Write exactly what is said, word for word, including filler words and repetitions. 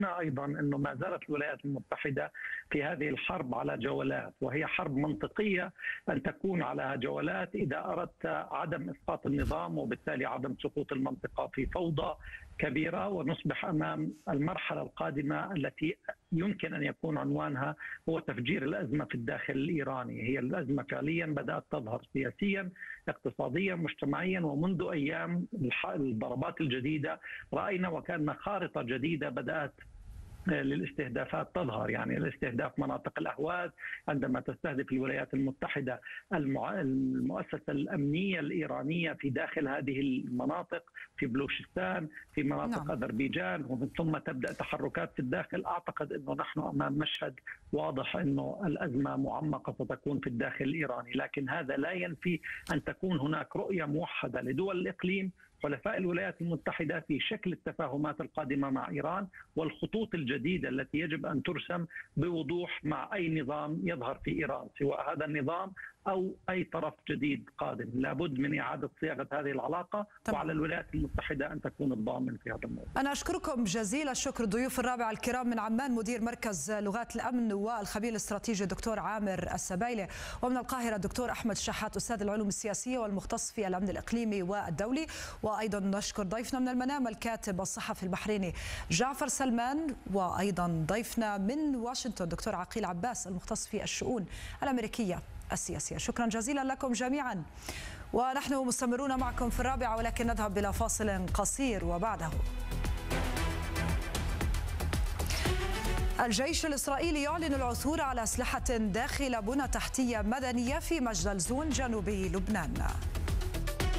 أيضا أنه ما زالت الولايات المتحدة في هذه الحرب على جولات، وهي حرب منطقية أن تكون على جولات إذا أردت عدم إسقاط النظام وبالتالي عدم سقوط المنطقة في فوضى كبيرة، ونصبح أمام المرحلة القادمة التي يمكن أن يكون عنوانها هو تفجير الأزمة في الداخل الإيراني. هي الأزمة فعليا بدأت تظهر سياسيا، اقتصاديا، مجتمعيا، ومنذ أيام الضربات الجديدة رأينا وكأن خارطة جديدة بدأت للاستهدافات تظهر، يعني الاستهداف مناطق الأهواز عندما تستهدف الولايات المتحدة المؤسسة الأمنية الإيرانية في داخل هذه المناطق، في بلوشستان، في مناطق نعم. أذربيجان، ومن ثم تبدأ تحركات في الداخل. أعتقد أنه نحن أمام مشهد واضح أنه الأزمة معمقة ستكون في الداخل الإيراني، لكن هذا لا ينفي أن تكون هناك رؤية موحدة لدول الإقليم حلفاء الولايات المتحدة في شكل التفاهمات القادمة مع إيران والخطوط الجديدة التي يجب أن ترسم بوضوح مع أي نظام يظهر في إيران، سواء هذا النظام أو أي طرف جديد قادم. لابد من إعادة صياغة هذه العلاقة طبعا. وعلى الولايات المتحدة أن تكون الضامن في هذا الموضوع. أنا أشكركم جزيل الشكر ضيوف الرابعة الكرام من عمان مدير مركز لغات الأمن والخبير الاستراتيجي الدكتور عامر السبايلي، ومن القاهرة الدكتور أحمد شحات أستاذ العلوم السياسية والمختص في الأمن الإقليمي والدولي، وأيضا نشكر ضيفنا من المنام الكاتب الصحفي البحريني جعفر سلمان، وأيضا ضيفنا من واشنطن دكتور عقيل عباس المختص في الشؤون الأمريكية السياسية. شكرا جزيلا لكم جميعا، ونحن مستمرون معكم في الرابعة، ولكن نذهب إلى فاصل قصير وبعده. الجيش الإسرائيلي يعلن العثور على أسلحة داخل بنى تحتية مدنية في مجدل زون جنوبي لبنان.